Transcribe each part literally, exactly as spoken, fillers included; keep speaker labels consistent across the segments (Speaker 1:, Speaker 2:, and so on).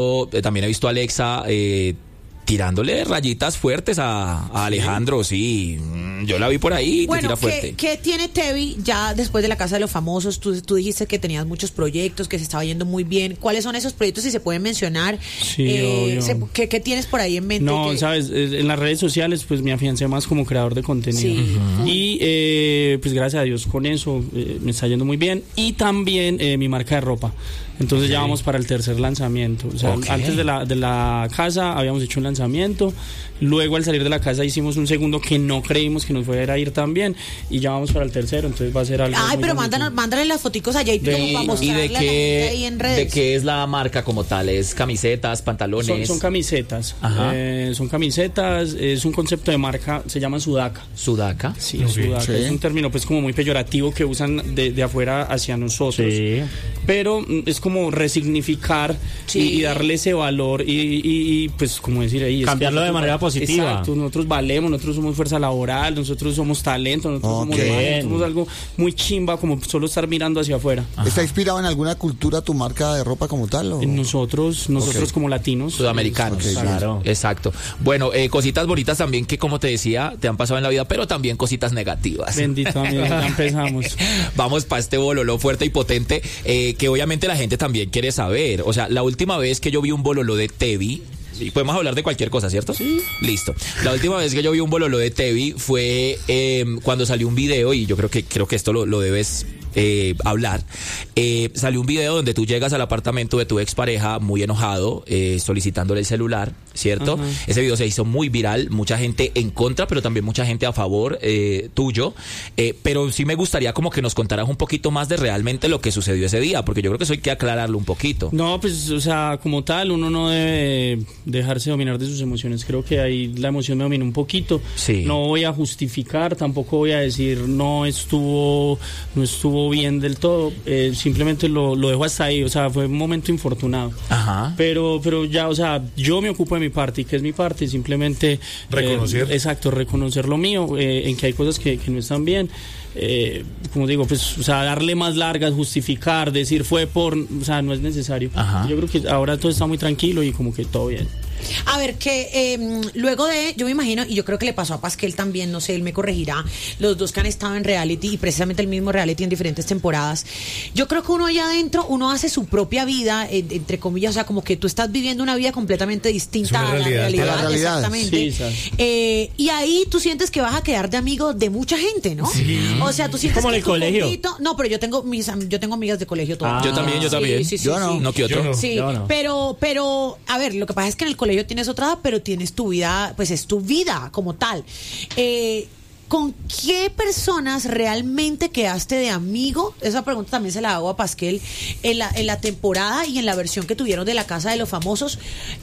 Speaker 1: eh, también he visto a Alexa eh, tirándole rayitas fuertes a, a Alejandro, sí. Yo la vi por ahí,
Speaker 2: bueno,
Speaker 1: te tira fuerte.
Speaker 2: ¿qué, ¿qué tiene Tevi ya después de la Casa de los Famosos? Tú, tú dijiste que tenías muchos proyectos, que se estaba yendo muy bien. ¿Cuáles son esos proyectos, si se pueden mencionar?
Speaker 3: Sí,
Speaker 2: eh,
Speaker 3: obvio.
Speaker 2: se, ¿qué, ¿Qué tienes por ahí en mente?
Speaker 3: No,
Speaker 2: que...
Speaker 3: sabes, en las redes sociales pues me afiancé más como creador de contenido.
Speaker 2: Sí.
Speaker 3: Uh-huh. Y eh, pues gracias a Dios con eso eh, me está yendo muy bien. Y también eh, mi marca de ropa. Entonces okay. ya vamos para el tercer lanzamiento. O sea, okay. antes de la, de la casa habíamos hecho un lanzamiento. Luego al salir de la casa hicimos un segundo que no creímos que nos fuera a ir tan bien. Y ya vamos para el tercero, entonces va a ser algo.
Speaker 2: Ay, pero mándanos, mándale las foticos allá y
Speaker 1: de,
Speaker 2: para mostrarle
Speaker 1: ¿y de qué,
Speaker 2: ahí en redes?
Speaker 1: ¿De qué es la marca como tal? ¿Es camisetas, pantalones?
Speaker 3: Son, son camisetas. Eh, son camisetas, es un concepto de marca, se llama Sudaca.
Speaker 1: ¿Sudaca?
Speaker 3: Sí, okay. Sudaca. Sí. Es un término pues como muy peyorativo que usan de, de afuera hacia nosotros. Sí. Pero es como resignificar sí. y, y darle ese valor y, y, y pues como decir ahí.
Speaker 4: Cambiarlo de manera positiva.
Speaker 3: Exacto, nosotros valemos, nosotros somos fuerza laboral, nosotros somos talento, nosotros okay. somos, valor, somos algo muy chimba como solo estar mirando hacia afuera.
Speaker 5: Ajá. ¿Está inspirado en alguna cultura tu marca de ropa como tal? ¿O?
Speaker 3: Nosotros, nosotros okay. como latinos.
Speaker 1: Sudamericanos.
Speaker 5: Okay,
Speaker 1: claro. Exacto. Bueno, eh, cositas bonitas también que como te decía, te han pasado en la vida, pero también cositas negativas.
Speaker 3: Bendito amigo, ya empezamos.
Speaker 1: Vamos para este bololo fuerte y potente, eh, que obviamente la gente también quiere saber. O sea, la última vez que yo vi un bololo de Tevi, y podemos hablar de cualquier cosa, ¿cierto?
Speaker 3: Sí.
Speaker 1: Listo. La última vez que yo vi un bololo de Tevi fue eh, cuando salió un video, y yo creo que creo que esto lo, lo debes eh, hablar. Eh, salió un video donde tú llegas al apartamento de tu expareja muy enojado, eh, solicitándole el celular, ¿cierto? Uh-huh. Ese video se hizo muy viral, mucha gente en contra, pero también mucha gente a favor eh, tuyo. Eh, pero sí me gustaría como que nos contaras un poquito más de realmente lo que sucedió ese día, porque yo creo que eso hay que aclararlo un poquito.
Speaker 3: No, pues, o sea, como tal, uno no debe dejarse dominar de sus emociones. Creo que ahí la emoción me domina un poquito.
Speaker 1: Sí.
Speaker 3: No voy a justificar, tampoco voy a decir no estuvo, no estuvo bien del todo. Eh, simplemente lo, lo dejo hasta ahí. O sea, fue un momento infortunado.
Speaker 1: Ajá.
Speaker 3: Pero, pero ya, o sea, yo me ocupo de mi parte. ¿Y qué es mi parte? Simplemente
Speaker 4: reconocer.
Speaker 3: Eh, exacto, reconocer lo mío, eh, en que hay cosas que, que no están bien. Eh, como digo, pues, o sea, darle más largas, justificar, decir fue por, o sea, no es necesario.
Speaker 1: Ajá.
Speaker 3: Yo creo que ahora todo está muy tranquilo y como que todo bien.
Speaker 2: A ver, que eh, luego de, yo me imagino, y yo creo que le pasó a Pasquel también, no sé, él me corregirá, los dos que han estado en reality, y precisamente el mismo reality en diferentes temporadas, yo creo que uno allá adentro, uno hace su propia vida, eh, entre comillas, o sea, como que tú estás viviendo una vida completamente distinta a la realidad,
Speaker 5: a la realidad.
Speaker 2: Exactamente.
Speaker 3: Sí,
Speaker 2: eh, y ahí tú sientes que vas a quedar de amigo de mucha gente, ¿no?
Speaker 4: Sí.
Speaker 2: O sea, tú sientes
Speaker 4: como
Speaker 2: que
Speaker 4: en el colegio.
Speaker 2: Poquito, no, pero yo tengo mis, yo tengo amigas de colegio todas.
Speaker 1: Ah, yo también, yo
Speaker 2: sí,
Speaker 1: también.
Speaker 2: Sí, sí,
Speaker 1: yo
Speaker 2: sí,
Speaker 1: no,
Speaker 2: sí.
Speaker 1: no quiero otro.
Speaker 4: Yo no.
Speaker 2: Sí,
Speaker 4: yo no.
Speaker 2: pero, pero, a ver, lo que pasa es que en el colegio tienes otra edad, pero tienes tu vida, pues es tu vida como tal. Eh, ¿Con qué personas realmente quedaste de amigo? Esa pregunta también se la hago a Pasquel. En la, en la temporada y en la versión que tuvieron de la Casa de los Famosos,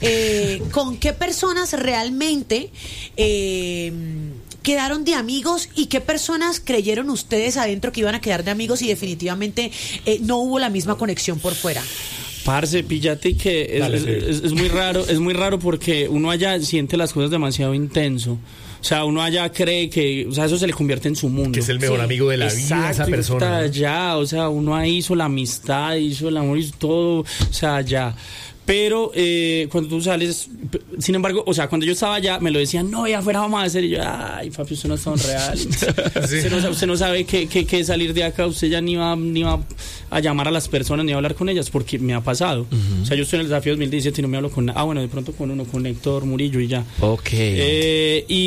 Speaker 2: eh, ¿con qué personas realmente eh, quedaron de amigos y qué personas creyeron ustedes adentro que iban a quedar de amigos y definitivamente eh, no hubo la misma conexión por fuera?
Speaker 3: Parce, píllate que es,
Speaker 4: Dale,
Speaker 3: es,
Speaker 4: sí.
Speaker 3: es, es muy raro, es muy raro porque uno allá siente las cosas demasiado intenso. O sea, uno allá cree que, o sea, eso se le convierte en su mundo.
Speaker 4: Que es el mejor
Speaker 3: Sí.
Speaker 4: amigo de la
Speaker 3: Exacto,
Speaker 4: vida, esa
Speaker 3: y
Speaker 4: persona.
Speaker 3: está
Speaker 4: ¿no?
Speaker 3: allá, o sea, uno ahí hizo la amistad, hizo el amor, hizo todo, o sea, allá. Pero eh, cuando tú sales, p- sin embargo, o sea, cuando yo estaba allá, me lo decían, no, ya afuera vamos a hacer. Y yo, ay, papi, usted no es tan real.
Speaker 4: Sí.
Speaker 3: usted, no, usted no sabe que, que, que salir de acá, usted ya ni va, ni va a llamar a las personas, ni va a hablar con ellas, porque me ha pasado. Uh-huh. O sea, yo estoy en el desafío dos mil diecisiete y no me hablo con nada. Ah, bueno, de pronto con uno, con Héctor Murillo y ya.
Speaker 1: Ok.
Speaker 3: Eh, y,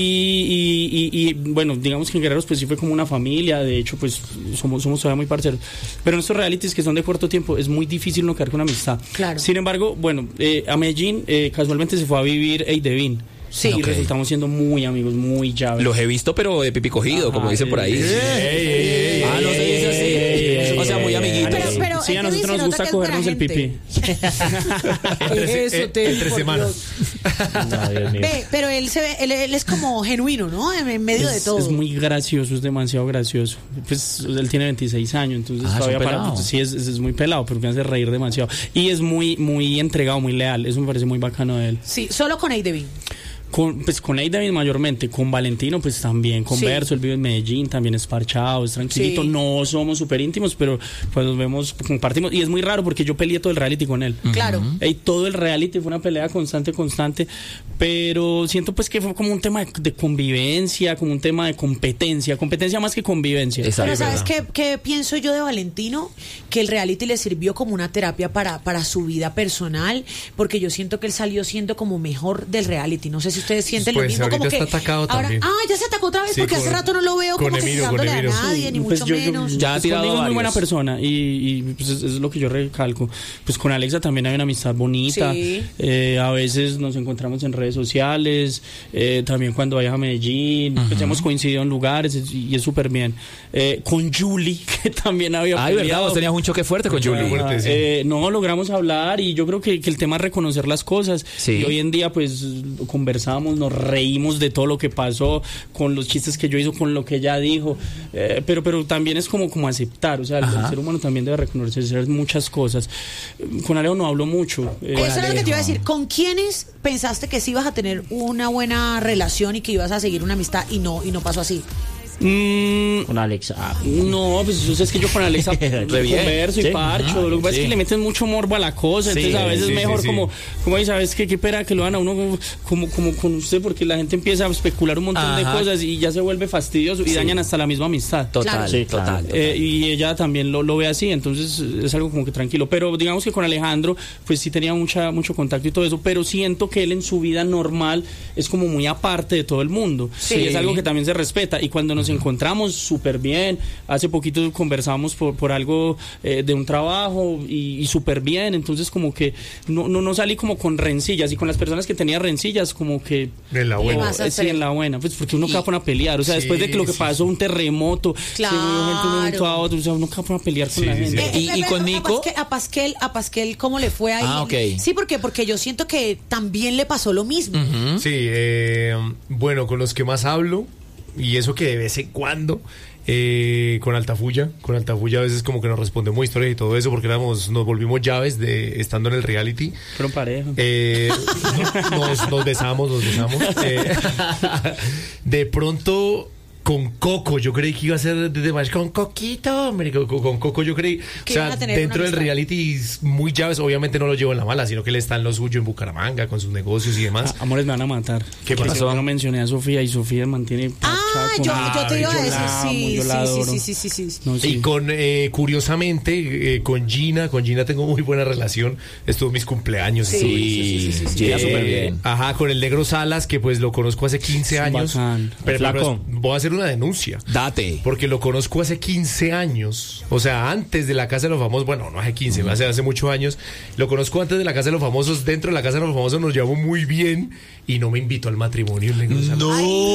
Speaker 3: y, y, y, bueno, digamos que en Guerreros, pues sí fue como una familia. De hecho, pues somos, somos todavía muy parceros. Pero en estos realities que son de corto tiempo, es muy difícil no quedar con amistad.
Speaker 2: Claro.
Speaker 3: Sin embargo, bueno, eh, a Medellín eh, casualmente se fue a vivir Eidevin.
Speaker 2: Sí.
Speaker 3: Y
Speaker 1: Ok.
Speaker 3: resultamos siendo muy amigos, muy llaves.
Speaker 1: Los he visto, pero de pipi cogido,
Speaker 3: Ajá,
Speaker 1: como dicen por ahí.
Speaker 3: ey,
Speaker 4: ey, ey,
Speaker 1: Ah, no se dice así.
Speaker 4: ey, ey, ey,
Speaker 1: O sea, muy
Speaker 4: ey,
Speaker 1: amiguitos.
Speaker 2: Pero, pero
Speaker 3: Sí, a
Speaker 2: el Tevi
Speaker 3: nosotros
Speaker 2: se
Speaker 3: nos
Speaker 2: nota
Speaker 3: gusta
Speaker 2: que es buena
Speaker 3: cogernos el
Speaker 2: gente.
Speaker 3: pipí.
Speaker 4: Entre,
Speaker 2: Eso,
Speaker 4: eh,
Speaker 2: Tevi,
Speaker 4: entre
Speaker 2: por
Speaker 4: semanas.
Speaker 2: Dios.
Speaker 4: No, Dios mío.
Speaker 2: Ve, pero él se ve, él, él es como genuino, ¿no? En, en medio de
Speaker 3: Es,
Speaker 2: todo.
Speaker 3: es muy gracioso, es demasiado gracioso. Pues él tiene veintiséis años, entonces
Speaker 1: Ah, es
Speaker 3: todavía
Speaker 1: un
Speaker 3: para,
Speaker 1: pelado.
Speaker 3: sí es, es, es muy pelado, pero me hace reír demasiado. Y es muy muy entregado, muy leal. Eso me parece muy bacano de él.
Speaker 2: Sí, solo con Eidevin.
Speaker 3: Con, pues con David mayormente, con Valentino pues también, converso, sí. Él vive en Medellín, también es parchado, es tranquilito, sí. No somos súper íntimos, pero pues nos vemos, compartimos, y es muy raro porque yo peleé todo el reality con él.
Speaker 2: Claro.
Speaker 3: Y todo el reality fue una pelea constante, constante, pero siento pues que fue como un tema de, de convivencia, como un tema de competencia, competencia más que convivencia.
Speaker 2: Exacto. Pero ¿sabes qué, qué pienso yo de Valentino? Que el reality le sirvió como una terapia para, para su vida personal, porque yo siento que él salió siendo como mejor del reality. No sé si ustedes sienten
Speaker 6: pues
Speaker 2: lo mismo. Como
Speaker 6: está
Speaker 2: que
Speaker 6: atacado
Speaker 2: ahora,
Speaker 6: también.
Speaker 2: Ah, ya se atacó otra vez,
Speaker 6: sí,
Speaker 2: porque
Speaker 6: con,
Speaker 2: hace rato no lo veo como
Speaker 6: Emiro,
Speaker 2: que quitándole a nadie,
Speaker 3: sí,
Speaker 2: ni
Speaker 3: pues
Speaker 2: mucho
Speaker 3: yo, yo,
Speaker 2: menos.
Speaker 1: Ya ha
Speaker 3: pues
Speaker 1: tirado
Speaker 3: conmigo es muy
Speaker 1: varios.
Speaker 3: buena persona y, y pues es, es lo que yo recalco. Pues con Alexa también hay una amistad bonita.
Speaker 2: Sí.
Speaker 3: Eh, a veces nos encontramos en redes sociales, eh, también cuando vayas a Medellín, uh-huh. Pues hemos coincidido en lugares y, y es súper bien. Eh, con Julie, que también había
Speaker 1: Ay, ¿verdad? Vos tenías un choque fuerte con Julie.
Speaker 3: Fuerte, sí. eh, no, logramos hablar y yo creo que, que el tema es reconocer las cosas.
Speaker 1: Sí.
Speaker 3: Y hoy en día pues conversamos, nos reímos de todo lo que pasó, con los chistes que yo hice, con lo que ella dijo, eh, pero pero también es como, como aceptar, o sea, el, el ser humano también debe reconocer muchas cosas. Con Alejo no hablo mucho.
Speaker 2: Eh, Eso es lo que te iba a decir. ¿Con quiénes pensaste que sí ibas a tener una buena relación y que ibas a seguir una amistad y no, y no pasó así?
Speaker 3: Mm,
Speaker 4: con Alexa.
Speaker 3: No, pues es que yo con Alexa converso y
Speaker 4: sí.
Speaker 3: parcho.
Speaker 4: Uh-huh.
Speaker 3: Lo que pasa
Speaker 1: sí.
Speaker 3: es que le meten mucho morbo a la cosa.
Speaker 1: Sí,
Speaker 3: entonces a veces
Speaker 6: sí,
Speaker 3: mejor
Speaker 6: sí,
Speaker 3: como,
Speaker 6: sí.
Speaker 3: como ahí, ¿sabes qué? Qué pena que lo hagan a uno como, como, como con usted, porque la gente empieza a especular un montón
Speaker 1: Ajá.
Speaker 3: de cosas y ya se vuelve fastidioso y
Speaker 1: Sí.
Speaker 3: dañan hasta la misma amistad.
Speaker 1: Total,
Speaker 2: Claro.
Speaker 4: Sí,
Speaker 1: total.
Speaker 4: claro.
Speaker 1: total.
Speaker 3: Eh, y ella también lo, lo ve así, entonces es algo como que tranquilo. Pero digamos que con Alejandro, pues sí tenía mucha, mucho contacto y todo eso, pero siento que él en su vida normal es como muy aparte de todo el mundo.
Speaker 2: Sí.
Speaker 3: Y es algo que también se respeta. Y cuando nos encontramos, súper bien. Hace poquito conversamos por, por algo eh, de un trabajo y, y súper bien. Entonces, como que no, no, no salí como con rencillas. Y con las personas que tenía rencillas, como que.
Speaker 6: En la buena.
Speaker 2: vas a
Speaker 3: Eh, sí,
Speaker 2: hacer?
Speaker 3: en la buena. Pues porque uno acaba a pelear. O sea,
Speaker 6: Sí,
Speaker 3: después de que lo que
Speaker 6: sí,
Speaker 3: pasó,
Speaker 6: sí.
Speaker 3: un terremoto,
Speaker 2: Claro.
Speaker 3: se murió gente de un momento a otro. O sea, uno acaba a pelear con
Speaker 6: Sí,
Speaker 3: la
Speaker 6: sí,
Speaker 3: gente.
Speaker 6: sí.
Speaker 1: ¿Y- y
Speaker 2: eh,
Speaker 1: con
Speaker 2: a
Speaker 1: Nico?
Speaker 2: Pasquel, a Pasquel, a Pasquel, ¿cómo le fue ahí?
Speaker 1: Ah, ok.
Speaker 2: Sí, porque porque yo siento que también le pasó lo mismo.
Speaker 6: Sí, eh, bueno, con los que más hablo, y eso que de vez en cuando, eh, con Altafulla, con Altafulla a veces como que nos respondemos historias y todo eso, porque éramos, nos volvimos llaves de estando en el reality.
Speaker 3: Fueron pareja.
Speaker 6: Eh, no- nos, nos besamos, nos besamos. Eh, de pronto con Coco, yo creí que iba a ser desde más con Coquito, hombre, con, con Coco yo creí, o
Speaker 2: Que
Speaker 6: sea,
Speaker 2: iban a tener
Speaker 6: dentro
Speaker 2: una
Speaker 6: del
Speaker 2: amistad.
Speaker 6: reality muy llaves, obviamente no lo llevo en la mala, sino que él está en lo suyo en Bucaramanga con sus negocios y demás.
Speaker 3: Ah, amores, me van a matar.
Speaker 6: ¿Qué
Speaker 3: Porque
Speaker 6: pasó?
Speaker 3: yo no mencioné a Sofía y Sofía mantiene.
Speaker 2: Ah, yo, yo te iba a
Speaker 3: yo
Speaker 2: decir,
Speaker 3: la amo,
Speaker 2: sí,
Speaker 3: yo la
Speaker 2: sí,
Speaker 3: adoro.
Speaker 2: sí, sí, sí, sí, sí.
Speaker 3: No, sí.
Speaker 6: Y con, eh, curiosamente, eh, con Gina, con Gina tengo muy buena relación. Estuvo en mis cumpleaños.
Speaker 2: Sí,
Speaker 6: estuvo-
Speaker 1: Sí, sí, Gina,
Speaker 6: Eh,
Speaker 1: súper bien.
Speaker 6: Ajá, con el Negro Salas, que pues lo conozco hace quince años.
Speaker 3: Bacán.
Speaker 6: Pero,
Speaker 4: Flaco.
Speaker 6: pero voy a hacer una denuncia.
Speaker 1: Date.
Speaker 6: Porque lo conozco hace quince años. O sea, antes de la Casa de los Famosos. Bueno, no hace quince, hace, hace muchos años. Lo conozco antes de la Casa de los Famosos. Dentro de la Casa de los Famosos nos llevamos muy bien. Y no me invitó al matrimonio el Negro Salas.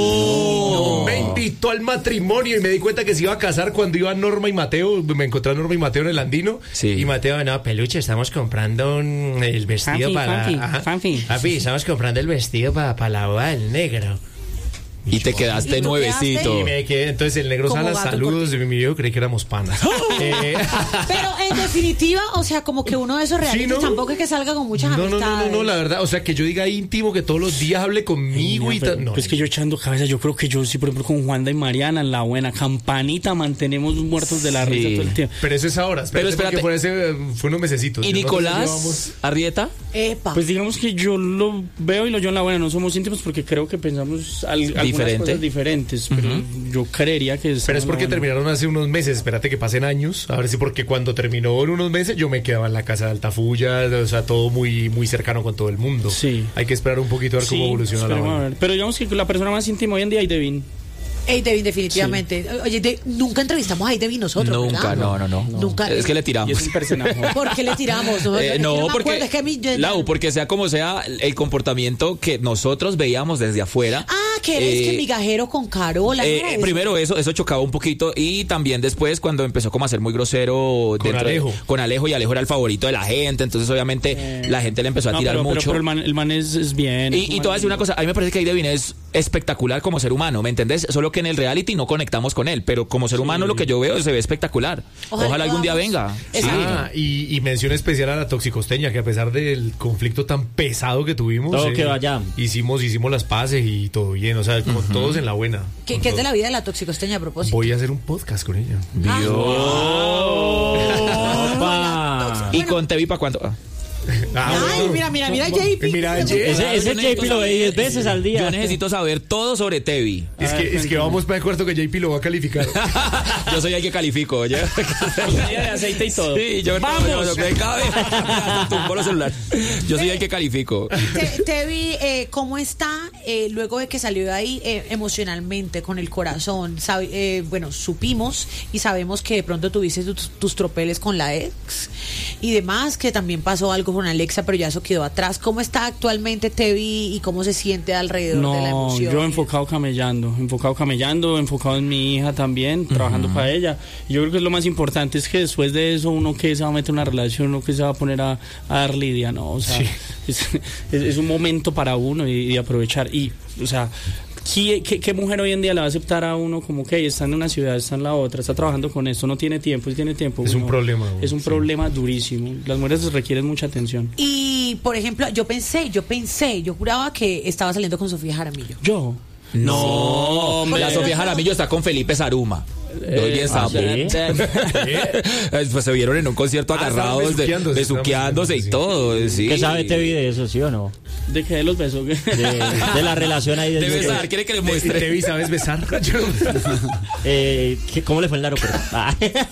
Speaker 6: No me invitó al matrimonio y me di cuenta que se iba a casar cuando iba Norma y Mateo. Me encontré a Norma y Mateo en el Andino.
Speaker 1: Sí.
Speaker 6: Y Mateo, no, peluche, estamos comprando un- el vestido
Speaker 3: Fanfi,
Speaker 6: para.
Speaker 3: fanfi,
Speaker 6: Ajá.
Speaker 3: fanfi.
Speaker 6: Papi, estamos comprando el vestido para, para la boda del negro.
Speaker 1: Y te
Speaker 2: ¿Y
Speaker 1: quedaste
Speaker 2: tú
Speaker 1: nuevecito.
Speaker 6: Y me quedé, entonces el negro
Speaker 2: Como
Speaker 6: Salas,
Speaker 2: gato
Speaker 6: saludos de mi yo creí que éramos panas. Eh,
Speaker 2: Pero en definitiva, o sea, como que uno de esos realities
Speaker 6: ¿no?
Speaker 2: tampoco es que salga con muchas
Speaker 6: no, no, no,
Speaker 2: amistades.
Speaker 6: no, no, la verdad, o sea, que yo diga íntimo, que todos los días hable conmigo y
Speaker 3: Pero,
Speaker 6: tal. No,
Speaker 3: pues que yo echando cabeza, yo creo que yo sí, por ejemplo, con Juanda y Mariana, en la buena campanita, mantenemos muertos de la
Speaker 1: Sí.
Speaker 3: risa todo el tiempo.
Speaker 6: pero eso es ahora.
Speaker 1: Pero
Speaker 6: Espérate,
Speaker 1: espérate.
Speaker 6: porque fue, ese, fue unos mesecitos.
Speaker 1: ¿Y
Speaker 6: Nosotros
Speaker 1: Nicolás
Speaker 6: llevamos-
Speaker 1: Arrieta?
Speaker 2: Epa.
Speaker 3: Pues digamos que yo lo veo y lo yo en la buena, no somos íntimos porque creo que pensamos al- algunas
Speaker 1: Diferente.
Speaker 3: cosas diferentes, pero yo creería que...
Speaker 6: Pero es porque terminaron hace unos meses. Espérate que pasen años. A ver si porque cuando terminó en unos meses yo me quedaba en la casa de Altafulla. O sea, todo muy, muy cercano con todo el mundo.
Speaker 3: Sí.
Speaker 6: Hay que esperar un poquito a ver cómo evoluciona la
Speaker 3: esperemos a
Speaker 6: vaina.
Speaker 3: ver. Pero digamos que la persona más íntima hoy en día es Devin.
Speaker 2: Ey, Devin, definitivamente. Oye, de- nunca entrevistamos a Devin nosotros,
Speaker 1: Nunca,
Speaker 2: ¿verdad?
Speaker 1: no, no, no.
Speaker 2: Nunca.
Speaker 1: Es que le
Speaker 3: Y
Speaker 1: tiramos.
Speaker 3: es un personaje.
Speaker 2: ¿Por qué le tiramos? No,
Speaker 1: Eh,
Speaker 2: es que
Speaker 1: no,
Speaker 2: me
Speaker 1: porque,
Speaker 2: acuerdo, es que a mí- yo-
Speaker 1: Lau, porque sea como sea, el comportamiento que nosotros veíamos desde afuera
Speaker 2: Ah, que eres
Speaker 1: Eh,
Speaker 2: que migajero con Carola.
Speaker 1: Eh,
Speaker 2: ¿no era
Speaker 1: eh,
Speaker 2: eso?
Speaker 1: primero eso, eso chocaba un poquito y también después cuando empezó como a ser muy grosero
Speaker 6: Con
Speaker 1: dentro de-
Speaker 6: Alejo.
Speaker 1: con Alejo y Alejo era el favorito de la gente, entonces obviamente
Speaker 3: Eh,
Speaker 1: la gente le empezó a
Speaker 3: No,
Speaker 1: tirar
Speaker 3: pero, pero-
Speaker 1: mucho.
Speaker 3: pero el man, el man es, es bien. es
Speaker 1: Y,
Speaker 3: un
Speaker 1: y
Speaker 3: man
Speaker 1: te voy a decir una
Speaker 3: lindo.
Speaker 1: cosa, a mí me parece que Devin es espectacular como ser humano, ¿me entendés? Solo que en el reality no conectamos con él, pero como ser humano lo que yo veo se ve espectacular. Ojalá,
Speaker 2: Ojalá
Speaker 1: algún día
Speaker 2: podamos-
Speaker 1: venga.
Speaker 2: Exacto.
Speaker 6: Ah, y, y mención especial a la toxicosteña, que a pesar del conflicto tan pesado que tuvimos,
Speaker 4: Todo quedó allá.
Speaker 6: hicimos, hicimos las paces y todo bien, o sea, como todos en la buena.
Speaker 2: ¿Qué,
Speaker 6: Con
Speaker 2: qué es de
Speaker 6: todo.
Speaker 2: la vida de la toxicosteña a propósito?
Speaker 6: Voy a hacer un podcast con ella.
Speaker 4: Opa.
Speaker 1: ¿Y con Tevi para cuánto? Ah.
Speaker 6: Ah,
Speaker 2: Ay,
Speaker 6: bueno.
Speaker 2: mira, mira, mira, J P.
Speaker 6: Mira, J-
Speaker 4: Ese, ese
Speaker 1: Yo necesito
Speaker 4: J P lo ve diez veces al día.
Speaker 1: Yo necesito saber todo sobre Tevi.
Speaker 6: Es que, es que vamos para el cuarto que J P lo va a calificar.
Speaker 1: Yo soy el que califico, oye.
Speaker 3: Botella de aceite y todo.
Speaker 1: Sí, yo
Speaker 3: ¡Vamos!
Speaker 1: yo- yo- me cabe. Tumbó los celulares. Yo soy el que califico.
Speaker 2: Te, Tevi, eh, ¿cómo está eh, luego de que salió de ahí eh, emocionalmente, con el corazón? Sabe- eh, bueno, supimos y sabemos que de pronto tuviste tus, tus tropeles con la ex y demás, que también pasó algo con Alexa, pero ya eso quedó atrás. ¿Cómo está actualmente Tevi y cómo se siente alrededor de la
Speaker 3: No,
Speaker 2: emoción?
Speaker 3: yo enfocado camellando, enfocado camellando, enfocado en mi hija también, trabajando para ella. Yo creo que es lo más importante es que después de eso uno que se va a meter en una relación, uno que se va a poner a, a dar lidia, ¿no? O sea, es, es- es un momento para uno y, y aprovechar. Y, o sea, ¿qué, qué, qué mujer hoy en día le va a aceptar a uno como que está en una ciudad, está en la otra, está trabajando con esto, no tiene tiempo, tiene tiempo?
Speaker 6: Es un
Speaker 3: Uno-
Speaker 6: problema, güey,
Speaker 3: Es un
Speaker 6: sí.
Speaker 3: problema durísimo. Las mujeres requieren mucha atención.
Speaker 2: Y, por ejemplo, yo pensé, yo pensé, yo juraba que estaba saliendo con Sofía Jaramillo.
Speaker 3: Yo.
Speaker 1: No,
Speaker 3: hombre.
Speaker 1: la Sofía Jaramillo está con Felipe Saruma. Oye, esa-
Speaker 4: ¿ah, sí?
Speaker 1: Pues se vieron en un concierto
Speaker 6: Ah, estaban
Speaker 1: agarrados, de,
Speaker 6: besuqueándose,
Speaker 1: besuqueándose y
Speaker 6: estaban
Speaker 1: todo. Sí.
Speaker 4: ¿Qué sabe Tevi de eso, sí o no?
Speaker 3: ¿De qué de los besos?
Speaker 4: De, de la relación ahí.
Speaker 1: De
Speaker 4: del-
Speaker 1: besar, quiere que le
Speaker 6: Te
Speaker 1: muestre.
Speaker 6: vi, ¿sabes besar? Yo-
Speaker 4: Eh, ¿qué- ¿Cómo le fue en el aeropuerto? Ah.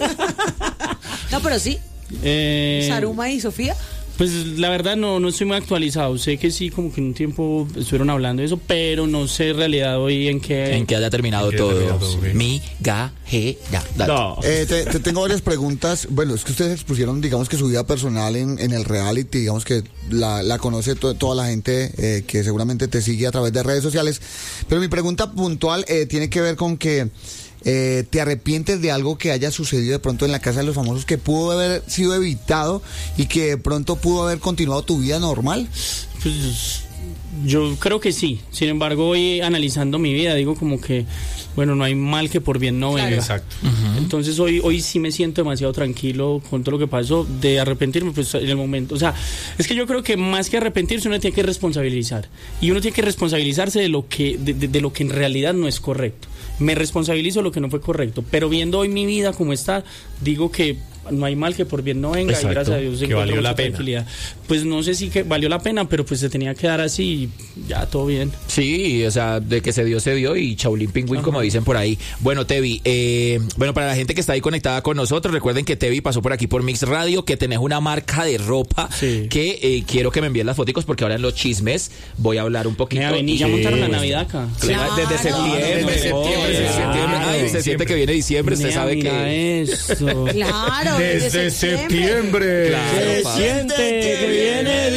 Speaker 2: No, pero sí,
Speaker 3: Eh,
Speaker 2: Saruma y Sofía.
Speaker 3: Pues la verdad no, no estoy muy actualizado. Sé que sí, como que en un tiempo estuvieron hablando de eso, pero no sé en realidad hoy en qué.
Speaker 1: En que haya terminado
Speaker 6: En que haya
Speaker 1: todo.
Speaker 6: terminado todo, ok.
Speaker 1: Mi, ga, je, ya. Dale.
Speaker 4: No.
Speaker 5: Eh, te, te tengo varias preguntas. Bueno, es que ustedes expusieron, digamos que su vida personal en, en el reality, digamos que la, la conoce to- toda la gente eh, que seguramente te sigue a través de redes sociales. Pero mi pregunta puntual eh, tiene que ver con que eh, te arrepientes de algo que haya sucedido de pronto en la Casa de los Famosos que pudo haber sido evitado y que de pronto pudo haber continuado tu vida normal.
Speaker 3: Pues, yo creo que sí. Sin embargo, hoy analizando mi vida, digo como que, bueno, no hay mal que por bien no venga.
Speaker 6: Exacto.
Speaker 3: Entonces hoy, hoy sí me siento demasiado tranquilo con todo lo que pasó, de arrepentirme pues en el momento. O sea, es que yo creo que más que arrepentirse uno tiene que responsabilizar. Y uno tiene que responsabilizarse de lo que, de, de- de lo que en realidad no es correcto. Me responsabilizo de lo que no fue correcto. Pero viendo hoy mi vida como está, digo que no hay mal que por bien no venga.
Speaker 6: Exacto,
Speaker 3: Y gracias a Dios
Speaker 6: que
Speaker 3: encuentro
Speaker 6: valió
Speaker 3: mucha
Speaker 6: la pena.
Speaker 3: tranquilidad. Pues no sé si que valió la pena, pero pues se tenía que dar así y ya todo bien.
Speaker 1: Sí, o sea, de que se dio, se dio y Chaulín Pingüín, como dicen por ahí. Bueno, Tevi, eh, bueno, para la gente que está ahí conectada con nosotros, recuerden que Tevi pasó por aquí por Mix Radio, que tenés una marca de ropa
Speaker 3: Sí.
Speaker 1: que eh, quiero que me envíen las fotos porque ahora en los chismes voy a hablar un poquito.
Speaker 3: Mira, vení, ya
Speaker 1: y-
Speaker 3: montaron la Navidad acá.
Speaker 1: Claro, desde septiembre.
Speaker 6: Desde septiembre,
Speaker 1: Desde
Speaker 6: desde
Speaker 1: septiembre. Ay, se
Speaker 6: septiembre.
Speaker 1: siente que viene diciembre, usted
Speaker 3: Mira,
Speaker 1: sabe
Speaker 3: mira
Speaker 1: que...
Speaker 3: eso.
Speaker 2: Claro,
Speaker 6: Desde septiembre.
Speaker 1: Claro,
Speaker 4: Se
Speaker 1: pa.
Speaker 4: siente que viene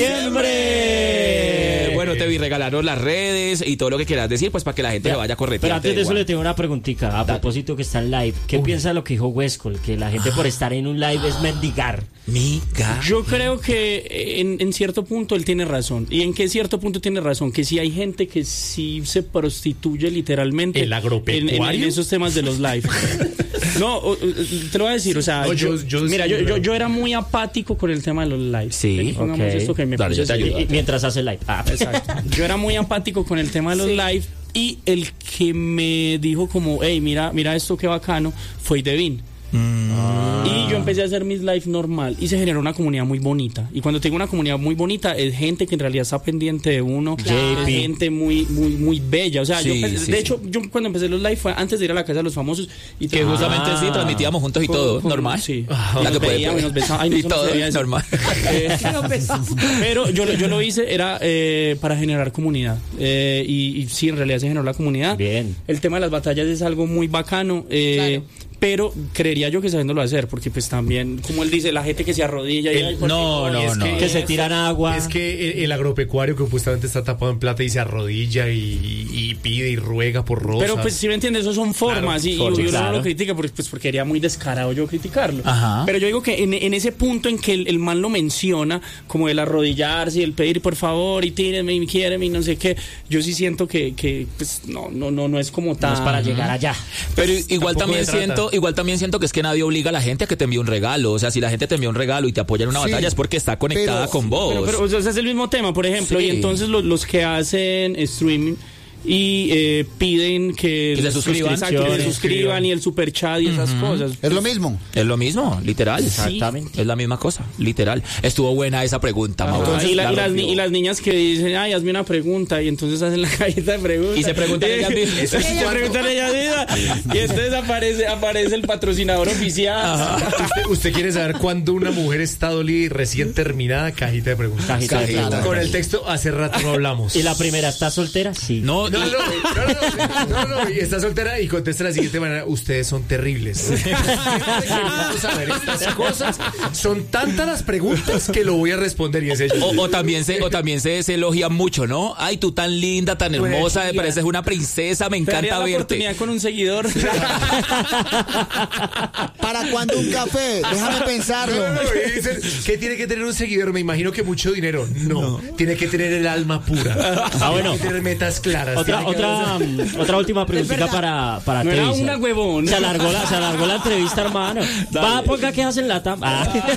Speaker 4: diciembre.
Speaker 1: Bueno, Tevi, regalaron las redes y todo lo que quieras decir, pues para que la gente le vaya corriendo.
Speaker 4: Pero antes de eso le tengo una preguntita a propósito que está en live. ¿Qué piensa de lo que dijo Westcol? Que la gente por estar en un live es mendigar.
Speaker 1: Miga.
Speaker 3: Yo creo que en, en cierto punto él tiene razón. ¿Y en qué cierto punto tiene razón? Que sí hay gente que sí se prostituye literalmente
Speaker 6: ¿El agropecuario?
Speaker 3: en, en- en esos temas de los live. No, o- o- te lo voy a decir, o sea,
Speaker 6: No,
Speaker 3: yo,
Speaker 6: yo- yo
Speaker 3: mira,
Speaker 6: sí,
Speaker 3: yo, yo,
Speaker 6: pero-
Speaker 3: yo era muy apático con el tema de los live.
Speaker 1: Sí,
Speaker 3: Vení, pongamos
Speaker 4: ok.
Speaker 3: esto que me
Speaker 1: Dale, yo
Speaker 3: puse
Speaker 1: te
Speaker 3: serio.
Speaker 1: ayudo.
Speaker 4: Y- mientras hace live. Ah,
Speaker 3: Exacto. Yo era muy empático con el tema de los live y el que me dijo como, hey, mira, mira esto qué bacano, fue Devin. Y yo empecé a hacer mis live normal y se generó una comunidad muy bonita. Y cuando tengo una comunidad muy bonita es gente que en realidad está pendiente de uno,
Speaker 2: Claro.
Speaker 3: es gente muy muy muy bella. O sea,
Speaker 1: Sí,
Speaker 3: yo empecé-
Speaker 1: sí,
Speaker 3: de
Speaker 1: sí.
Speaker 3: hecho, yo cuando empecé los live fue antes de ir a la casa de los famosos y
Speaker 1: Que justamente sí, transmitíamos juntos y
Speaker 3: con-
Speaker 1: todo,
Speaker 3: con-
Speaker 1: normal.
Speaker 3: Sí.
Speaker 1: La
Speaker 3: Nos
Speaker 1: que puede,
Speaker 3: veíamos y nos besábamos. Ay, no,
Speaker 1: y
Speaker 3: eso no se
Speaker 1: todo,
Speaker 3: debía decir.
Speaker 1: normal.
Speaker 3: Eh,
Speaker 2: Nos besamos.
Speaker 3: pero yo, lo- yo lo hice era eh, para generar comunidad. Eh, y, y sí, en realidad se generó la comunidad.
Speaker 4: Bien.
Speaker 3: El tema de las batallas es algo muy bacano. eh,
Speaker 2: Claro.
Speaker 3: pero creería yo que sabiéndolo hacer, porque pues también, como él dice, la gente que se arrodilla y
Speaker 1: El-
Speaker 3: ay, ¿por qué
Speaker 1: no, no,
Speaker 3: es
Speaker 1: no.
Speaker 3: que,
Speaker 4: Que se tiran agua.
Speaker 6: Es que el, el agropecuario que supuestamente está tapado en plata y se arrodilla y, y pide y ruega por rosas.
Speaker 3: Pero pues si me entiendes, eso son formas
Speaker 6: Claro,
Speaker 3: y, y
Speaker 6: formas,
Speaker 3: uno
Speaker 4: claro.
Speaker 3: no lo critica porque, pues, porque sería muy descarado yo criticarlo.
Speaker 1: Ajá.
Speaker 3: Pero yo digo que en, en ese punto en que el, el man lo menciona, como el arrodillarse y el pedir por favor y tírenme y quiéreme y no sé qué, yo sí siento que, que pues no, no, no, no es como tan...
Speaker 4: No es para llegar allá.
Speaker 1: Pero igual
Speaker 6: Tampoco
Speaker 1: también
Speaker 6: de trata.
Speaker 1: siento, igual también siento que es que nadie obliga a la gente a que te envíe un regalo. O sea, si la gente te envía un regalo y te apoya en una
Speaker 5: Sí,
Speaker 1: batalla es porque está conectada
Speaker 5: pero-
Speaker 1: con vos.
Speaker 3: Pero, pero, o sea, ese es el mismo tema, por ejemplo,
Speaker 1: Sí.
Speaker 3: y entonces los, los que hacen streaming y eh, piden que,
Speaker 1: Que se
Speaker 3: los-
Speaker 1: suscriban.
Speaker 3: exacto, que se suscriban y el super chat y esas cosas.
Speaker 5: Es lo mismo.
Speaker 1: Es lo mismo, literal.
Speaker 4: Exactamente.
Speaker 1: Es la misma cosa, literal. Estuvo buena esa pregunta,
Speaker 3: Ajá.
Speaker 1: Mauro.
Speaker 3: y, la-
Speaker 1: La
Speaker 3: y las,
Speaker 1: rompió.
Speaker 3: ni- y las niñas que dicen, ay, hazme una pregunta, y entonces hacen la cajita de preguntas.
Speaker 1: Y se preguntan ellas mismas.
Speaker 3: Y se preguntan ellas mismas. Y entonces aparece, aparece el patrocinador oficial.
Speaker 6: ¿Usted, usted quiere saber cuándo una mujer está dolida y recién terminada? Cajita de preguntas.
Speaker 4: Cajita de
Speaker 1: Cajita.
Speaker 4: preguntas.
Speaker 6: Con el texto hace rato no hablamos.
Speaker 4: ¿Y la primera está soltera? Sí.
Speaker 1: No,
Speaker 6: No, no, no, no, no, no, no, y está soltera y contesta de la siguiente manera: ustedes son terribles. Queremos saber estas cosas. Son tantas las preguntas que lo voy a responder y es ello.
Speaker 1: O, o también se o también se, se elogia mucho, ¿no? Ay, tú tan linda, tan hermosa, me pareces una princesa, me
Speaker 3: Te daría
Speaker 1: encanta
Speaker 3: la
Speaker 1: verte.
Speaker 3: oportunidad con un seguidor.
Speaker 5: ¿Para cuándo un café? Déjame pensarlo.
Speaker 6: No, no, no, y dicen, ¿qué tiene que tener un seguidor? Me imagino que mucho dinero. No, tiene que tener el alma pura.
Speaker 4: Ah, bueno.
Speaker 6: Tiene que tener metas claras.
Speaker 4: Otra,
Speaker 6: tiene que-
Speaker 4: otra, mm, otra última preguntita para, para
Speaker 3: No era
Speaker 4: Tevisa.
Speaker 3: una, huevón.
Speaker 4: Se alargó la, se alargó la entrevista, hermano. Va, ponga que hacen la tam.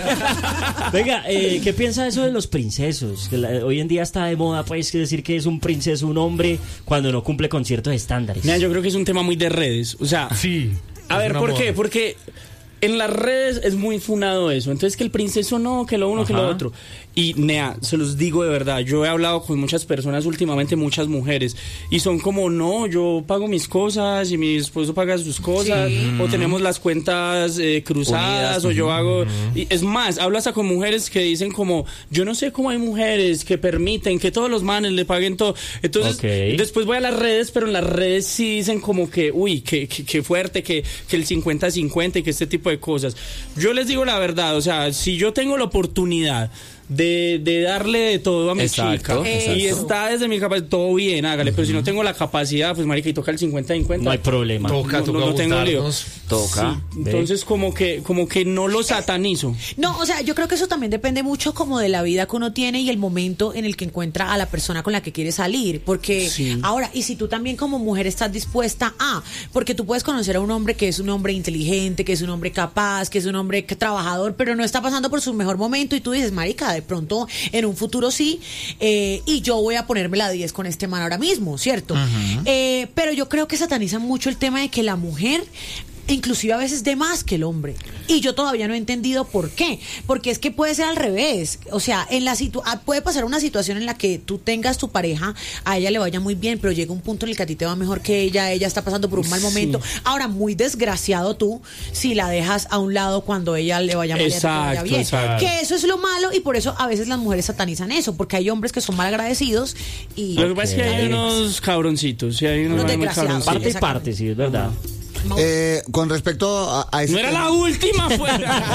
Speaker 4: Ah. Venga, eh, ¿qué piensa eso de los princesos? Que la- hoy en día está de moda, pues, que decir que es un princeso, un hombre, cuando no cumple con ciertos estándares.
Speaker 3: Mira, yo creo que es un tema muy de redes. O sea,
Speaker 6: Sí.
Speaker 3: a
Speaker 6: es
Speaker 3: ver,
Speaker 6: una
Speaker 3: ¿por
Speaker 6: moda.
Speaker 3: qué? Porque en las redes es muy funado eso. Entonces, que el princeso no, que lo uno, que lo
Speaker 4: Ajá.
Speaker 3: otro. Y, nea, se los digo de verdad. Yo he hablado con muchas personas últimamente, muchas mujeres. Y son como, no, yo pago mis cosas y mi esposo paga sus cosas. O tenemos las cuentas eh, cruzadas.
Speaker 1: Unidas.
Speaker 3: O yo hago. Y es más, hablo hasta con mujeres que dicen como, yo no sé cómo hay mujeres que permiten que todos los manes le paguen todo. Entonces,
Speaker 4: Ok.
Speaker 3: después voy a las redes, pero en las redes sí dicen como que, uy, que, que, que fuerte, que, que el cincuenta cincuenta y que este tipo de cosas. Yo les digo la verdad, o sea, si yo tengo la oportunidad de, de darle de todo a mi
Speaker 1: Exacto,
Speaker 3: chica
Speaker 1: exacto.
Speaker 3: y está desde mi capacidad, todo bien, hágale, pero si no tengo la capacidad, pues marica, y toca el cincuenta cincuenta.
Speaker 4: No hay problema.
Speaker 6: Toca,
Speaker 3: No,
Speaker 6: toca
Speaker 3: no, no tengo lío.
Speaker 6: ajustarnos.
Speaker 1: Toca.
Speaker 3: Sí, entonces como que, como que no lo satanizo.
Speaker 2: No, o sea, yo creo que eso también depende mucho como de la vida que uno tiene y el momento en el que encuentra a la persona con la que quiere salir. Porque
Speaker 3: Sí.
Speaker 2: ahora, y si tú también como mujer estás dispuesta a, porque tú puedes conocer a un hombre que es un hombre inteligente, que es un hombre capaz, que es un hombre que- trabajador, pero no está pasando por su mejor momento y tú dices, marica, de pronto en un futuro sí, eh, y yo voy a ponerme la diez con este man ahora mismo, ¿cierto? Eh, pero yo creo que satanizan mucho el tema de que la mujer inclusive a veces de más que el hombre. Y yo todavía no he entendido por qué. Porque es que puede ser al revés. O sea, en la situ ah, puede pasar una situación en la que tú tengas tu pareja, a ella le vaya muy bien, pero llega un punto en el que a ti te va mejor que ella, ella está pasando por un mal momento. Ahora, muy desgraciado tú si la dejas a un lado cuando ella le vaya mal y a ti te vaya
Speaker 3: Exacto,
Speaker 2: bien.
Speaker 3: exacto.
Speaker 2: Que eso es lo malo y por eso a veces las mujeres satanizan eso, porque hay hombres que son mal agradecidos y...
Speaker 3: Lo que pasa es que hay unos cabroncitos, y hay unos
Speaker 2: Unos
Speaker 3: muy
Speaker 2: desgraciados.
Speaker 3: cabroncitos.
Speaker 4: Parte y parte, sí, es verdad.
Speaker 5: Eh, con respecto a, a ese
Speaker 3: No era
Speaker 5: tema-
Speaker 3: la última, fue.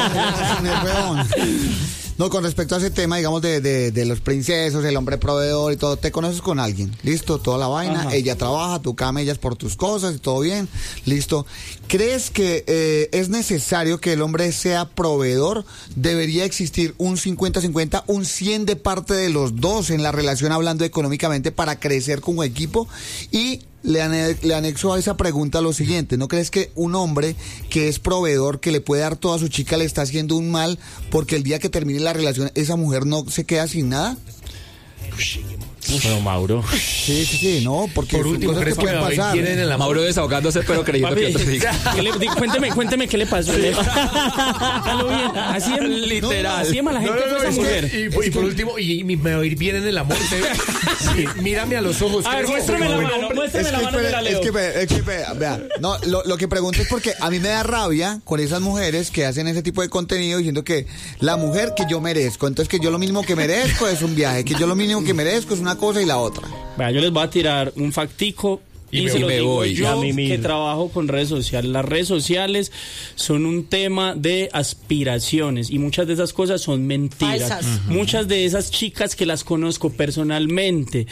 Speaker 5: No, con respecto a ese tema, digamos, de, de, de los princesos, el hombre proveedor y todo, te conoces con alguien, listo, toda la vaina,
Speaker 3: Ajá.
Speaker 5: ella trabaja, tú camellas por tus cosas y todo bien, listo. ¿Crees que eh, es necesario que el hombre sea proveedor? ¿Debería existir un cincuenta cincuenta, un cien de parte de los dos en la relación hablando económicamente para crecer como equipo? Y le, ane- le anexo a esa pregunta lo siguiente, ¿no crees que un hombre que es proveedor, que le puede dar todo a su chica, le está haciendo un mal porque el día que termine la relación esa mujer no se queda sin nada?
Speaker 4: Pero Mauro.
Speaker 5: Sí, sí, sí, no, porque
Speaker 6: Por
Speaker 5: son
Speaker 6: último,
Speaker 5: cosas
Speaker 6: ¿crees
Speaker 5: que
Speaker 6: que
Speaker 5: pueden
Speaker 6: David
Speaker 5: pasar.
Speaker 6: tiene en el amor?
Speaker 1: Mauro desahogándose, pero creyendo que
Speaker 3: Papi,
Speaker 1: otro diga.
Speaker 3: ¿qué le- di- cuénteme, cuénteme qué le pasó. Hágalo bien. Así es,
Speaker 1: Literal.
Speaker 3: Así es mala
Speaker 6: No,
Speaker 3: gente
Speaker 6: no,
Speaker 3: fue
Speaker 6: no,
Speaker 3: esa
Speaker 6: es
Speaker 3: mujer.
Speaker 6: que- y, por- y por último, y, mi- me va a ir bien en el amor. Te- sí, mírame a los ojos.
Speaker 3: A ver,
Speaker 6: ¿crees que
Speaker 3: muéstrame
Speaker 6: soy
Speaker 3: la
Speaker 6: buen
Speaker 3: mano,
Speaker 6: hombre?
Speaker 3: muéstrame
Speaker 5: Es
Speaker 3: la
Speaker 5: que,
Speaker 3: mano que la
Speaker 5: espere,
Speaker 3: leo.
Speaker 5: es que, ve- es que ve- vea, no, lo, lo que pregunto es porque a mí me da rabia con esas mujeres que hacen ese tipo de contenido diciendo que la mujer que yo merezco, entonces que yo lo mínimo que merezco es un viaje, que yo lo mínimo que merezco es una cosa y la otra.
Speaker 3: Vea, yo les voy a tirar un factico
Speaker 6: Y
Speaker 3: Y,
Speaker 6: me
Speaker 3: se lo
Speaker 1: voy.
Speaker 3: digo
Speaker 1: voy.
Speaker 3: yo
Speaker 4: A mimir.
Speaker 3: que trabajo con redes sociales. Las redes sociales son un tema de aspiraciones y muchas de esas cosas son mentiras.
Speaker 2: Falsas. Ujú.
Speaker 3: Muchas de esas chicas que las conozco personalmente,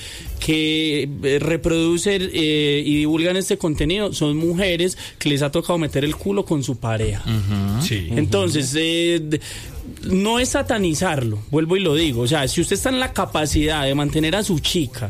Speaker 3: que eh, reproducen eh, y divulgan este contenido, son mujeres que les ha tocado meter el culo con su pareja.
Speaker 6: Sí.
Speaker 3: Entonces, eh, d- no es satanizarlo, vuelvo y lo digo. O sea, si usted está en la capacidad de mantener a su chica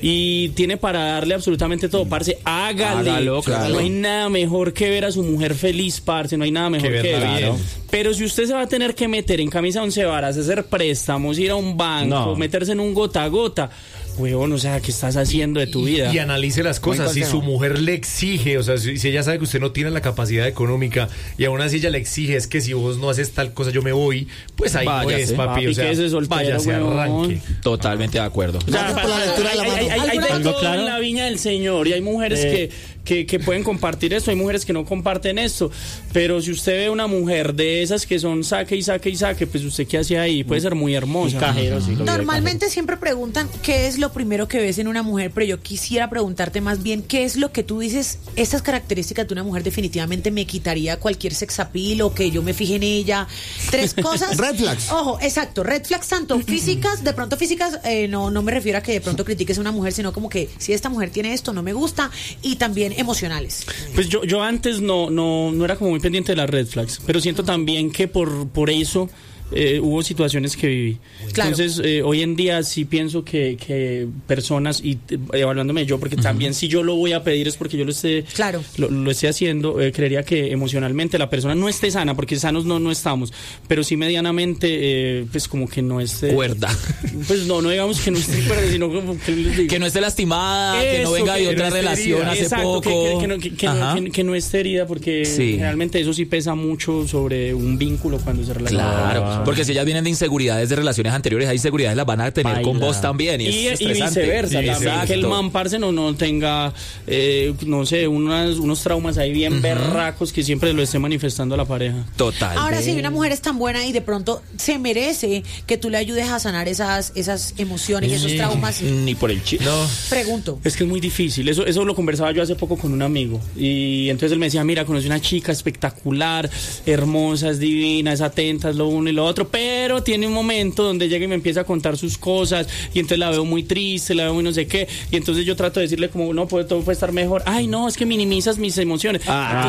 Speaker 3: y tiene para darle absolutamente todo, parce, hágale.
Speaker 1: Hágalo, claro.
Speaker 3: No hay nada mejor que ver a su mujer feliz, parce, no hay nada mejor
Speaker 6: Que
Speaker 3: que,
Speaker 6: verla
Speaker 3: ver.
Speaker 6: bien.
Speaker 3: Pero si usted se va a tener que meter en camisa once varas, hacer préstamos, ir a un banco,
Speaker 4: No.
Speaker 3: meterse en un gota a gota, huevón, o sea, ¿qué estás haciendo de tu vida?
Speaker 6: Y analice las cosas. Si
Speaker 5: consejo.
Speaker 6: su mujer le exige, o sea, si, si ella sabe que usted no tiene la capacidad económica y aún así ella le exige, es que si vos no haces tal cosa yo me voy, pues ahí no
Speaker 1: Váyase.
Speaker 6: es, papi.
Speaker 3: Papi,
Speaker 6: O sea,
Speaker 3: quédese soltero,
Speaker 6: váyase,
Speaker 3: huevón.
Speaker 6: arranque.
Speaker 1: Totalmente de acuerdo.
Speaker 3: O sea,
Speaker 5: Gracias por la lectura de la
Speaker 3: hay, hay,
Speaker 5: mano.
Speaker 3: hay- hay de
Speaker 4: ¿Algo
Speaker 3: todo
Speaker 4: claro?
Speaker 3: en la viña del Señor y hay mujeres
Speaker 4: Eh.
Speaker 3: que, que, que pueden compartir esto, hay mujeres que no comparten esto, pero si usted ve una mujer de esas que son saque y saque y saque, pues usted qué hace ahí, puede ser muy
Speaker 4: Un
Speaker 3: hermosa.
Speaker 4: cajero, sí. lo vi de
Speaker 2: Normalmente siempre preguntan qué es lo primero que ves en una mujer, pero yo quisiera preguntarte más bien qué es lo que tú dices, estas características de una mujer definitivamente me quitaría cualquier sex appeal o que yo me fije en ella. Tres cosas.
Speaker 5: Red flags.
Speaker 2: Ojo, exacto, red flags tanto físicas, de pronto físicas, eh, no, no me refiero a que de pronto critiques a una mujer, sino como que si esta mujer tiene esto, no me gusta, y también emocionales.
Speaker 3: Pues yo, yo antes no, no, no era como muy pendiente de las red flags, pero siento también que por, por eso eh, hubo situaciones que viví.
Speaker 2: Claro.
Speaker 3: Entonces, eh, hoy en día sí pienso que, que personas, y eh, evaluándome yo, porque también si yo lo voy a pedir es porque yo lo esté,
Speaker 2: Claro.
Speaker 3: lo, lo esté haciendo, eh, creería que emocionalmente la persona no esté sana, porque sanos no, no estamos, pero sí medianamente, eh, pues como que no esté...
Speaker 1: Cuerda.
Speaker 3: Pues no, no digamos que no esté cuerda, sino como que les digo.
Speaker 1: Que no esté lastimada, que no
Speaker 3: Eso,
Speaker 1: venga de
Speaker 3: que no
Speaker 1: otra
Speaker 3: esté
Speaker 1: relación
Speaker 3: herida.
Speaker 1: hace
Speaker 3: Exacto, que-
Speaker 1: poco.
Speaker 3: Que, que no, que- que no-
Speaker 1: Ajá.
Speaker 3: que- que no esté herida, porque
Speaker 1: Sí.
Speaker 3: realmente eso sí pesa mucho sobre un vínculo cuando se relaciona.
Speaker 1: Claro, porque si ellas vienen de inseguridades de relaciones anteriores, esas inseguridades las van a tener
Speaker 4: Baila.
Speaker 1: con vos también. Y,
Speaker 3: Y,
Speaker 1: es
Speaker 3: y
Speaker 1: estresante.
Speaker 3: viceversa,
Speaker 6: Y
Speaker 3: también,
Speaker 6: viceversa.
Speaker 3: que el man, parce, no, no tenga, eh, no sé, unas, unos traumas ahí bien berracos que siempre lo esté manifestando a la pareja.
Speaker 1: Total.
Speaker 2: Ahora, si una mujer es tan buena y de pronto se merece que tú le ayudes a sanar esas, esas emociones y esos traumas,
Speaker 1: Ni por el chiste.
Speaker 6: No.
Speaker 2: pregunto.
Speaker 3: Es que es muy difícil, eso, eso lo conversaba yo hace poco con un amigo y entonces él me decía, mira, conocí una chica espectacular, hermosa, es divina, es atenta, es lo uno y lo otro, pero tiene un momento donde llega y me empieza a contar sus cosas y entonces la veo muy triste, la veo muy no sé qué, y entonces yo trato de decirle como, no, puede, todo puede estar mejor. Ay, no, es que minimizas mis emociones.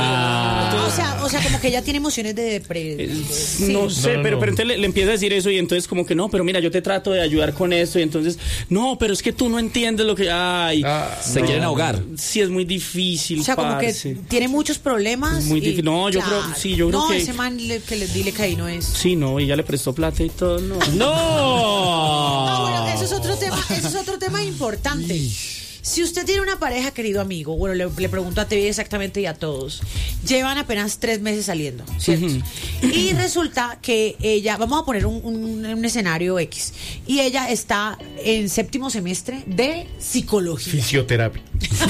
Speaker 4: Ah.
Speaker 2: O sea, o sea, como que ella tiene emociones de depresión.
Speaker 3: No sé,
Speaker 6: No, no,
Speaker 3: pero,
Speaker 6: no.
Speaker 3: pero entonces le, le empieza a decir eso y entonces como que no, pero mira, yo te trato de ayudar con esto y entonces, no, pero es que tú no entiendes lo que... Ay,
Speaker 6: Ah,
Speaker 1: Se
Speaker 3: no.
Speaker 1: quieren ahogar.
Speaker 3: Sí, es muy difícil,
Speaker 2: O sea, como que
Speaker 3: parce.
Speaker 2: tiene muchos problemas.
Speaker 3: Muy
Speaker 2: y-
Speaker 3: difícil. No, yo creo- sí, yo creo
Speaker 2: no,
Speaker 3: que-
Speaker 2: ese man le- que le dile que ahí no es.
Speaker 3: Sí, no, y ya le prestó plata y todo, no.
Speaker 2: Ah, bueno,
Speaker 4: ¡No!
Speaker 2: eso es otro tema, eso es otro tema importante. Si usted tiene una pareja, querido amigo, bueno, le, le pregunto a T V exactamente y a todos, llevan apenas tres meses saliendo, ¿cierto? Y resulta que ella, vamos a poner un, un- un escenario X, y ella está en séptimo semestre de psicología,
Speaker 6: Fisioterapia.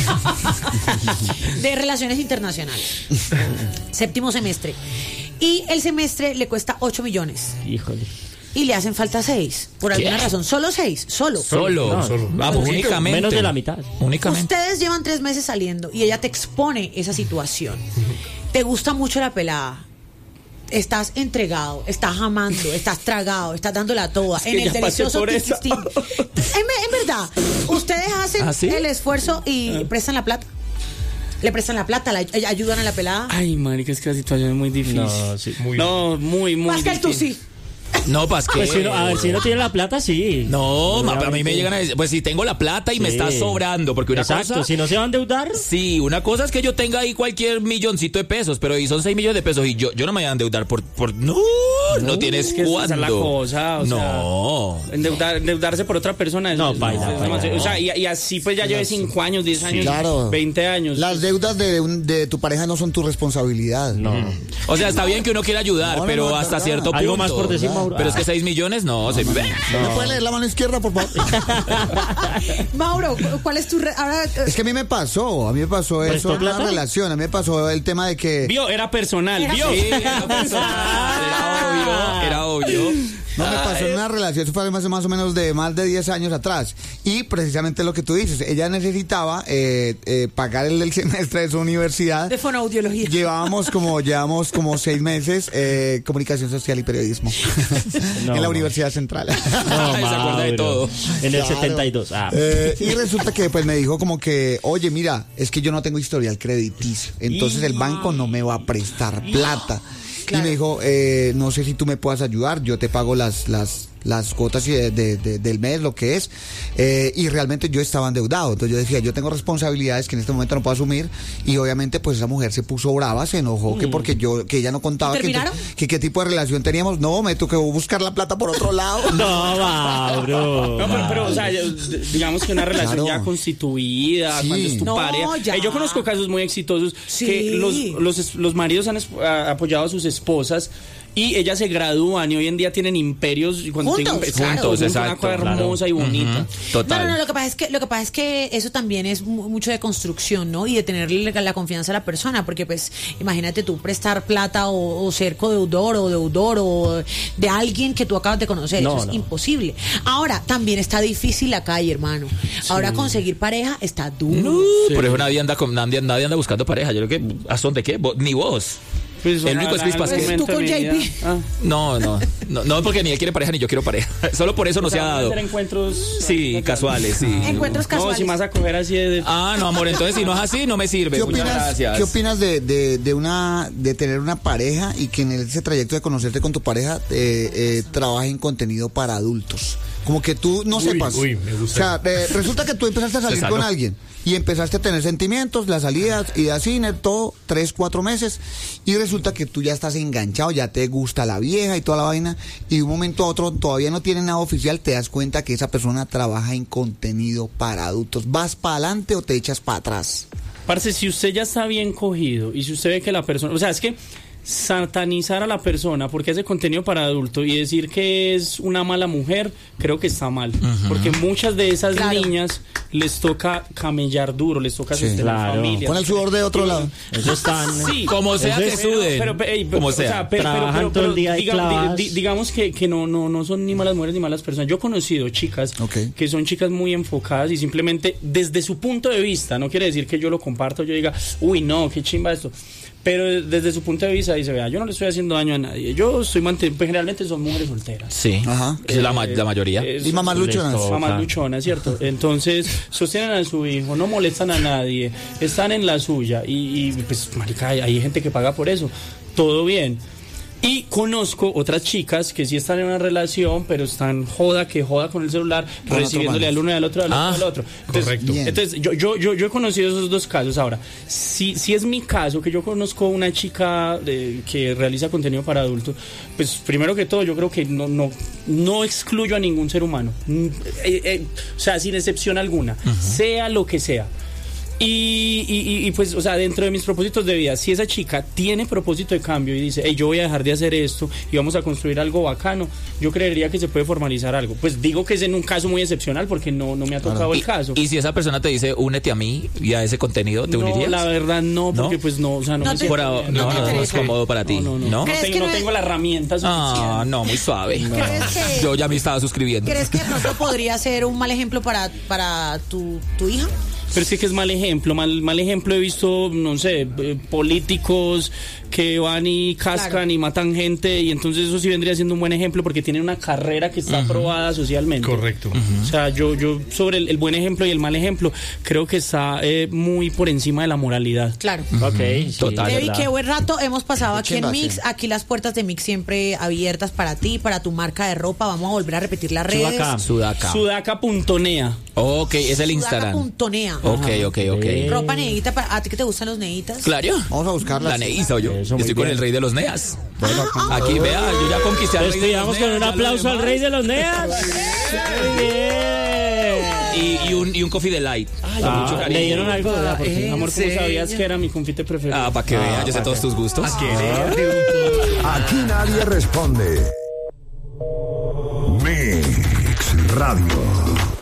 Speaker 2: de relaciones internacionales, séptimo semestre. Y el semestre le cuesta ocho millones
Speaker 4: Híjole.
Speaker 2: y le hacen falta seis, por alguna razón, solo seis, solo.
Speaker 1: Solo.
Speaker 4: No,
Speaker 6: solo.
Speaker 1: Vamos,
Speaker 6: Poquito.
Speaker 1: únicamente.
Speaker 4: Menos de la mitad.
Speaker 1: Únicamente.
Speaker 2: Ustedes llevan tres meses saliendo y ella te expone esa situación. Te gusta mucho la pelada. Estás entregado, estás amando, estás tragado, estás dándola toda.
Speaker 3: que
Speaker 2: en el
Speaker 3: ya pasé
Speaker 2: delicioso
Speaker 3: por esa.
Speaker 2: tiquistín. En, en verdad, ustedes hacen
Speaker 1: ¿Ah, sí?
Speaker 2: el esfuerzo y prestan la plata. Le prestan la plata, la ay- ayudan a la pelada.
Speaker 3: Ay, marica, es que la situación es muy difícil.
Speaker 4: No, sí.
Speaker 6: Muy
Speaker 3: No, muy, muy
Speaker 2: Pascal, tú
Speaker 3: difícil.
Speaker 2: sí.
Speaker 1: No, ¿para qué?
Speaker 4: Pues si no, a ver, si no tiene la plata, sí.
Speaker 1: No, ma- a mí me
Speaker 4: Obviamente.
Speaker 1: llegan a decir, pues si tengo la plata y me
Speaker 4: Sí.
Speaker 1: está sobrando, porque una
Speaker 4: Exacto,
Speaker 1: cosa...
Speaker 4: si no se va a endeudar.
Speaker 1: Sí, una cosa es que yo tenga ahí cualquier milloncito de pesos, pero ahí son seis millones de pesos y yo, yo no me voy a endeudar por... por no, no, tienes
Speaker 3: Es que esa
Speaker 1: cuándo.
Speaker 3: es la cosa, o sea,
Speaker 1: no.
Speaker 3: Endeudar, endeudarse por otra persona es,
Speaker 4: No,
Speaker 3: es-
Speaker 4: baila,
Speaker 3: es
Speaker 4: baila.
Speaker 3: demasiado. O sea, y, y así pues ya lleve cinco años, diez años,
Speaker 5: Claro.
Speaker 3: veinte años.
Speaker 5: Las deudas de, un- de tu pareja no son tu responsabilidad.
Speaker 4: No.
Speaker 1: O sea, está bien que uno quiera ayudar,
Speaker 5: No, no,
Speaker 1: pero
Speaker 5: no,
Speaker 1: hasta
Speaker 5: verdad.
Speaker 1: cierto punto.
Speaker 4: Algo más por decir, Mauro.
Speaker 1: Pero es que seis millones, no. Se...
Speaker 5: ¿Me puede leer la mano izquierda, por favor?
Speaker 2: Mauro, cu- ¿cuál es tu... re- Ahora, eh,
Speaker 5: Es que a mí me pasó, a mí me pasó eso
Speaker 4: ¿Prestó
Speaker 5: en una
Speaker 4: plata?
Speaker 5: relación, a mí me pasó el tema de que...
Speaker 3: Vio, era personal,
Speaker 2: Era
Speaker 3: vio.
Speaker 1: Sí, era personal, era obvio, era obvio.
Speaker 5: No, me pasó en una relación, eso fue más, más o menos de más de diez años atrás. Y precisamente lo que tú dices, ella necesitaba eh, eh, pagar el, el semestre de su universidad.
Speaker 2: De fonoaudiología.
Speaker 5: Llevábamos como, llevamos como seis meses eh, comunicación social y periodismo
Speaker 4: No,
Speaker 5: en la
Speaker 4: no.
Speaker 5: Universidad Central.
Speaker 4: No,
Speaker 1: Se acuerda de
Speaker 4: Mauro.
Speaker 1: todo.
Speaker 4: En el
Speaker 5: Claro.
Speaker 4: setenta y dos. Ah.
Speaker 5: Eh, y resulta que pues me dijo como que, oye, mira, es que yo no tengo historial crediticio, entonces el banco no me va a prestar plata.
Speaker 2: Claro.
Speaker 5: Y me dijo, eh, no sé si tú me puedas ayudar, yo te pago las las las cuotas y de, de- de- del mes, lo que es, eh, y realmente yo estaba endeudado, entonces yo decía, yo tengo responsabilidades que en este momento no puedo asumir, y obviamente pues esa mujer se puso brava, se enojó, que porque yo, que ella no contaba
Speaker 2: ¿Y
Speaker 5: que,
Speaker 2: terminaron?
Speaker 5: que qué tipo de relación teníamos. No, me tocó buscar la plata por otro lado.
Speaker 4: No, Mauro.
Speaker 3: No, pero, pero, o sea, yo- digamos que una relación
Speaker 5: Claro.
Speaker 3: ya constituida,
Speaker 5: Sí.
Speaker 3: cuando es tu
Speaker 2: No,
Speaker 3: pareja.
Speaker 2: ya.
Speaker 3: Eh, yo conozco casos muy exitosos
Speaker 2: Sí.
Speaker 3: que los, los, los maridos han es- a- apoyado a sus esposas y ellas se gradúan y hoy en día tienen imperios. Y cuando
Speaker 2: Juntos,
Speaker 3: digo,
Speaker 2: claro.
Speaker 3: juntos,
Speaker 1: Juntos,
Speaker 3: una
Speaker 1: exacto,
Speaker 3: cosa
Speaker 1: claro.
Speaker 3: hermosa y bonita.
Speaker 2: No,
Speaker 1: Total.
Speaker 2: no, no, lo que pasa es que lo que pasa es que eso también es mu- mucho de construcción, ¿no? Y de tenerle la, la confianza a la persona, porque pues imagínate tú prestar plata o, o ser codeudor o deudor o de alguien que tú acabas de conocer,
Speaker 4: No,
Speaker 2: eso es
Speaker 4: no.
Speaker 2: imposible. Ahora, también está difícil la calle, hermano. Ahora conseguir pareja está duro.
Speaker 1: No, por eso nadie anda, con, nadie, nadie anda buscando pareja. Yo creo que, ¿hasta dónde qué? Vos- Ni vos.
Speaker 3: Pues,
Speaker 1: El único es
Speaker 3: ojalá
Speaker 1: Crispas
Speaker 3: en
Speaker 1: que-
Speaker 3: algún
Speaker 2: Tú con
Speaker 3: momento de mi
Speaker 2: J P.
Speaker 3: vida- Ah.
Speaker 1: No, no, no, no, porque ni él quiere pareja ni yo quiero pareja. Solo por eso no
Speaker 3: O
Speaker 1: se
Speaker 3: sea,
Speaker 1: ha
Speaker 3: van a
Speaker 1: dado.
Speaker 3: hacer encuentros
Speaker 1: Sí, casuales, sí.
Speaker 2: Encuentros
Speaker 3: No,
Speaker 2: casuales.
Speaker 3: si más a coger así de...
Speaker 1: Ah, no, amor, entonces si no es así, no me sirve.
Speaker 5: ¿Qué
Speaker 1: Muchas
Speaker 5: opinas,
Speaker 1: gracias.
Speaker 5: ¿qué opinas de, de, de una de tener una pareja y que en ese trayecto de conocerte con tu pareja eh, eh, trabaje en contenido para adultos? Como que tú no
Speaker 6: Uy,
Speaker 5: sepas.
Speaker 6: uy, me gusta.
Speaker 5: O sea, eh, resulta que tú empezaste a salir
Speaker 1: Se saló.
Speaker 5: con alguien y empezaste a tener sentimientos, las salidas, y a cine, todo, tres, cuatro meses, y resulta que tú ya estás enganchado, ya te gusta la vieja y toda la vaina, y de un momento a otro todavía no tiene nada oficial, te das cuenta que esa persona trabaja en contenido para adultos. ¿Vas para adelante o te echas para atrás?
Speaker 3: Parce, si usted ya está bien cogido y si usted ve que la persona, o sea, es que satanizar a la persona porque hace contenido para adulto y decir que es una mala mujer, creo que está mal. Porque muchas de esas
Speaker 2: Claro.
Speaker 3: niñas les toca camellar duro, les toca
Speaker 5: Sí.
Speaker 3: sostener
Speaker 4: Claro.
Speaker 3: familias.
Speaker 5: Pon el sudor de otro lado.
Speaker 4: Eso están.
Speaker 3: Sí,
Speaker 1: Como sea
Speaker 4: Eso
Speaker 1: que
Speaker 4: es-
Speaker 1: suden.
Speaker 3: pero, pero, ey, pero,
Speaker 1: como
Speaker 3: o
Speaker 1: sea.
Speaker 3: pe- pero-
Speaker 4: Trabajan
Speaker 3: pero-
Speaker 4: todo el
Speaker 3: pero
Speaker 4: día ahí
Speaker 3: diga-
Speaker 4: clavadas.
Speaker 3: di- di- digamos que, que no, no, no son ni malas mujeres ni malas personas. Yo he conocido chicas
Speaker 5: Ok.
Speaker 3: que son chicas muy enfocadas y simplemente desde su punto de vista, no quiere decir que yo lo comparto, yo diga, uy, no, qué chimba esto. Pero desde su punto de vista dice, vea, yo no le estoy haciendo daño a nadie. Yo estoy manteniendo, pues generalmente son mujeres solteras.
Speaker 1: Sí.
Speaker 5: Ajá.
Speaker 1: Es la, ma-
Speaker 3: Eh,
Speaker 1: la mayoría.
Speaker 3: eh,
Speaker 5: Y mamás
Speaker 4: Les
Speaker 5: luchonas.
Speaker 4: toca.
Speaker 3: Mamás luchonas, ¿cierto? Entonces, sostienen a su hijo, no molestan a nadie, están en la suya. Y, y, pues, marica, hay, hay gente que paga por eso. Todo bien. Y conozco otras chicas que sí están en una relación, pero están joda que joda con el celular,
Speaker 5: Con
Speaker 3: recibiéndole
Speaker 5: otro
Speaker 3: al uno y al otro, al otro,
Speaker 1: Ah,
Speaker 3: al otro. Entonces,
Speaker 6: correcto.
Speaker 5: Bien.
Speaker 3: entonces yo, yo, yo, yo he conocido esos dos casos. Ahora, si, si es mi caso, que yo conozco una chica de- que realiza contenido para adultos, pues primero que todo, yo creo que no, no, no excluyo a ningún ser humano. Mm, eh, eh, o sea, sin excepción alguna, sea lo que sea. Y, y, y- y, pues, o sea, dentro de mis propósitos de vida, si esa chica tiene propósito de cambio y dice, hey, yo voy a dejar de hacer esto y vamos a construir algo bacano, yo creería que se puede formalizar algo. Pues digo que es en un caso muy excepcional porque no, no me ha tocado el caso.
Speaker 1: Y si esa persona te dice, únete a mí y a ese contenido, ¿te
Speaker 3: no,
Speaker 1: unirías?
Speaker 3: la verdad no, porque
Speaker 1: ¿No?
Speaker 3: pues no, o sea, no,
Speaker 2: No
Speaker 3: me
Speaker 2: te-
Speaker 3: siento
Speaker 1: Por ahora-
Speaker 3: bien.
Speaker 1: no,
Speaker 2: no te
Speaker 1: no, no es
Speaker 2: interesa.
Speaker 1: cómodo para ti,
Speaker 3: No, no, no.
Speaker 1: ¿no?
Speaker 3: No
Speaker 2: ¿Crees
Speaker 3: tengo,
Speaker 2: que
Speaker 3: no
Speaker 2: no es-
Speaker 3: tengo la herramienta suficiente.
Speaker 1: Ah, no, muy suave.
Speaker 2: ¿Crees que-
Speaker 1: Yo ya me estaba suscribiendo.
Speaker 2: ¿Crees que de pronto podría ser un mal ejemplo para, para tu, tu hija?
Speaker 3: Pero es que, que es mal ejemplo, mal, mal ejemplo he visto, no sé, eh, políticos que van y cascan
Speaker 2: Claro.
Speaker 3: y matan gente y entonces eso sí vendría siendo un buen ejemplo porque tienen una carrera que está aprobada socialmente.
Speaker 6: Correcto.
Speaker 3: O sea, yo, yo sobre el, el buen ejemplo y el mal ejemplo creo que está eh, muy por encima de la moralidad.
Speaker 2: Claro.
Speaker 4: Ok, sí,
Speaker 1: Total.
Speaker 2: Debbie,
Speaker 4: verdad.
Speaker 2: qué buen rato hemos pasado aquí en
Speaker 5: chimba,
Speaker 2: Mix.
Speaker 5: sí.
Speaker 2: Aquí las puertas de Mix siempre abiertas para ti, para tu marca de ropa. Vamos a volver a repetir las redes.
Speaker 4: Sudaca.
Speaker 1: Sudaca.
Speaker 3: Sudaca punto nea.
Speaker 1: Ok, es el Instagram.
Speaker 2: Sudaca.nea.
Speaker 1: Ok, ok, ok.
Speaker 4: Eh.
Speaker 2: Ropa neguita, para, ¿a ti que te gustan los neguitas?
Speaker 1: Claro.
Speaker 5: Vamos a buscarla.
Speaker 1: La Neí soy yo.
Speaker 4: Eso,
Speaker 1: Yo
Speaker 4: muy
Speaker 1: estoy con
Speaker 4: bien.
Speaker 1: el rey de los neas.
Speaker 2: Ah,
Speaker 1: Aquí, vea, yo ya conquisté al rey de los
Speaker 4: Despidamos con
Speaker 1: neas,
Speaker 4: un
Speaker 1: ya lo
Speaker 4: aplauso al
Speaker 1: demás.
Speaker 4: rey de los neas. Muy bien.
Speaker 1: Y, y un, y un coffee delight. Ay,
Speaker 4: Ah,
Speaker 1: mucho cariño.
Speaker 4: ¿le dieron algo? ¿verdad? Porque-
Speaker 3: Amor, ¿cómo sabías que era mi confite preferido?
Speaker 1: Ah, para que vean, yo sé todos tus gustos.
Speaker 7: Aquí nadie responde. Mix Radio.